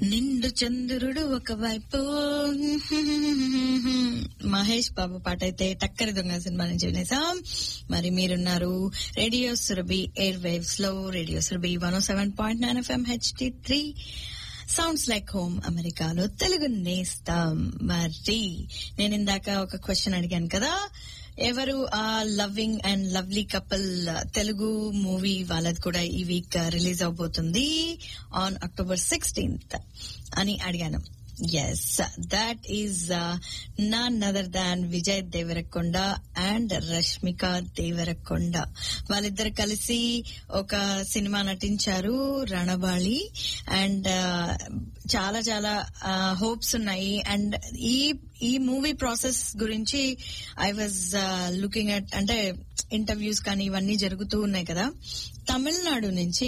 నిండు చంద్రుడు ఒకవైపు మహేష్ బాబు పాట అయితే టక్కరి దొంగ సినిమా నుంచి వినేసాం. మరి మీరున్నారు రేడియో సురభి ఎయిర్ వేవ్స్ లో, radio Surabhi 107.9 FM HD3 sounds like home, అమెరికాలో తెలుగు నేస్తాం. మరి నేను ఇందాక ఒక క్వశ్చన్ అడిగాను కదా, ఎవరు ఆ loving and lovely couple Telugu movie వాళ్ళది కూడా ఈ వీక్ రిలీజ్ అవబోతుంది ఆన్ October 16th అని అడిగాను. Yes, that is none other than Vijay Devarakonda and Rashmika Devarakonda. వాళ్ళిద్దరు కలిసి ఒక సినిమా నటించారు, రణబాళి. అండ్ చాలా చాలా హోప్స్ ఉన్నాయి. అండ్ ఈ మూవీ ప్రాసెస్ గురించి ఐ వాజ్ లుకింగ్ అట్, అంటే ఇంటర్వ్యూస్ కానీ ఇవన్నీ జరుగుతూ ఉన్నాయి కదా. తమిళనాడు నుంచి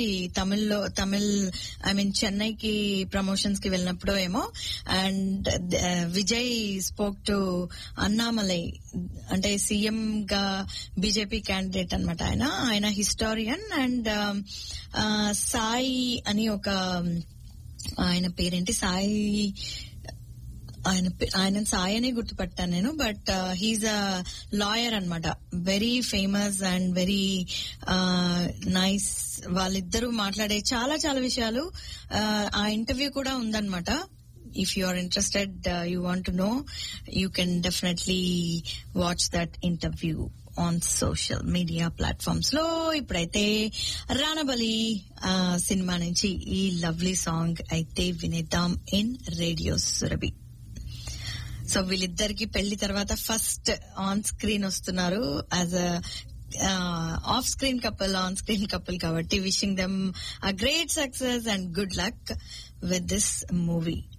చెన్నైకి ప్రమోషన్స్ కి వెళ్ళినప్పుడు ఏమో, and Vijay spoke to Annamalai, అంటే సీఎం గా బీజేపీ క్యాండిడేట్ అనమాట. ఆయన హిస్టారియన్. అండ్ సాయి అని ఒక, ఆయన పేరేంటి, ఆయన సాయి అని గుర్తుపట్టాను నేను, బట్ హీజ్ అ లాయర్ అనమాట, very famous and very nice. వాళ్ళిద్దరూ మాట్లాడే చాలా చాలా విషయాలు, ఆ ఇంటర్వ్యూ కూడా ఉందన్నమాట. If you are interested, you want to know, you can definitely watch that interview on social media platforms లో. ఇప్పుడైతే రాణబలి సినిమా నుంచి ఈ లవ్లీ సాంగ్ అయితే వినేద్దాం ఇన్ రేడియో సురభి. సో వీళ్ళిద్దరికి పెళ్లి తర్వాత ఫస్ట్ ఆన్ స్క్రీన్ వస్తున్నారు as off screen couple, on screen couple కాబట్టి wishing them a great success and good luck with this movie.